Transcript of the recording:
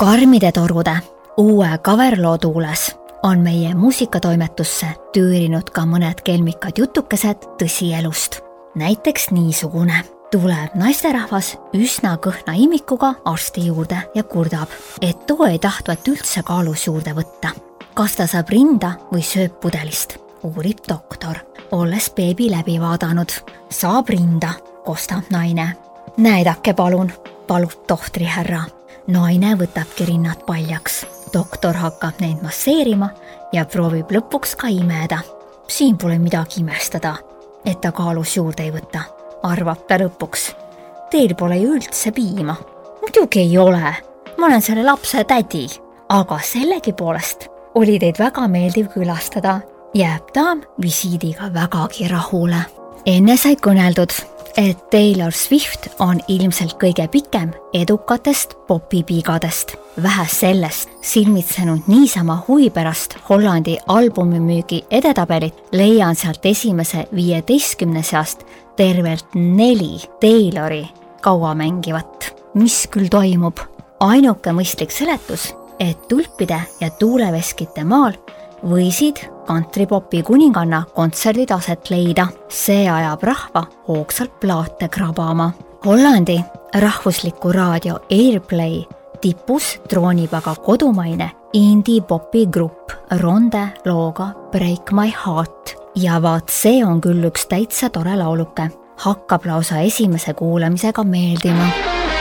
Karmide torude uue coverloo tuules on meie muusikatoimetusse tüürinud ka mõned kelmikad jutukesed tõsielust. Näiteks niisugune. Tuleb naisterahvas üsna kõhna imikuga arsti juurde ja kurdab, et too ei tahtvat üldse kaalus juurde võtta. Kas ta saab rinda või sööb pudelist? Uurib doktor, olles beebi läbi vaadanud. Saab rinda, kostab naine. Näidake palun, palub tohtri härra. Naine võtabki rinnad paljaks. Doktor hakkab neid masseerima ja proovib lõpuks ka imeda. Siin pole midagi imestada, et ta kaalus juurde ei võtta. Arvab ta lõpuks. Teil pole ju üldse piima. Muidugi ei ole. Ma olen selle lapse tädi. Aga sellegipoolest oli teid väga meeldiv külastada. Jääb daam visiidiga vägagi rahule. Enne sai kõneldud, et Taylor Swift on ilmselt kõige pikem edukatest popipiigadest. Vähe sellest silmitsenud niisama huvi pärast Hollandi albumimüügi edetabelit leian sealt esimese 15 seast tervelt 4 Taylori kaua mängivat. Mis küll toimub? Ainuke mõistlik seletus, et tulpide ja tuuleveskite maal võisid kantripopi kuninganna kontserdid aset leida. See ajab rahva hoogsalt plaate krabama. Hollandi rahvusliku raadio Airplay tipus troonib aga kodumaine indie-popi grupp Ronde looga Break My Heart. Ja vaat see on küll üks täitsa tore lauluke. Hakkab lausa esimese kuulamisega meeldima.